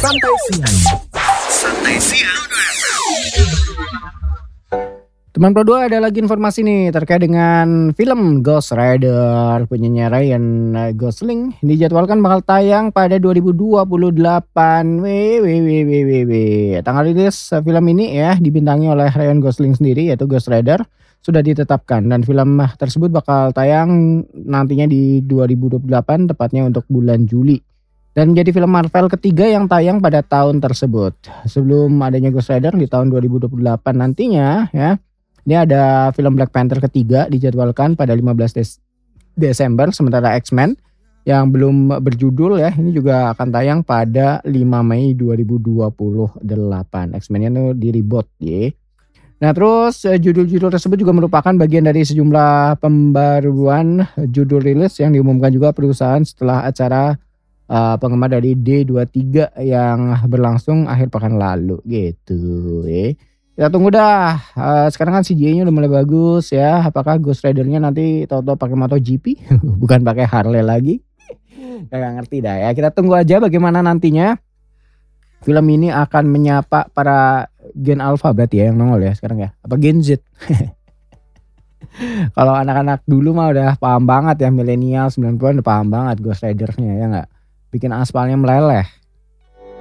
Santai Siang. Santai Siang. Teman Pro 2, ada lagi informasi nih terkait dengan film Ghost Rider punyanya Ryan Gosling. Dijadwalkan bakal tayang pada 2028. Tanggal rilis film ini ya dibintangi oleh Ryan Gosling sendiri, yaitu Ghost Rider, sudah ditetapkan dan film tersebut bakal tayang nantinya di 2028, tepatnya untuk bulan Juli. Dan menjadi film Marvel ketiga yang tayang pada tahun tersebut. Sebelum adanya Ghost Rider di tahun 2028 nantinya ya. Ini ada film Black Panther ketiga dijadwalkan pada 15 Desember. Sementara X-Men yang belum berjudul ya, ini juga akan tayang pada 5 Mei 2028. X-Men-nya itu di reboot ya. Nah terus judul-judul tersebut juga merupakan bagian dari sejumlah pembaruan judul rilis yang diumumkan juga perusahaan setelah acara penggemar dari D23 yang berlangsung akhir pekan lalu gitu ya. Kita tunggu dah. Sekarang kan CGI-nya udah mulai bagus ya. Apakah Ghost Rider-nya nanti tahu-tahu pakai MotoGP bukan pakai Harley lagi? Gak ngerti dah ya. Kita tunggu aja bagaimana nantinya. Film ini akan menyapa para Gen Alpha berarti ya yang nongol ya sekarang ya. Apa Gen Z? Kalau anak-anak dulu mah udah paham banget ya, milenial 90-an udah paham banget Ghost Rider-nya ya enggak. Bikin aspalnya meleleh.